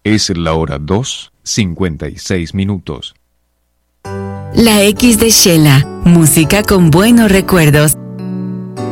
Es la hora 2:56. La X de Shela, música con buenos recuerdos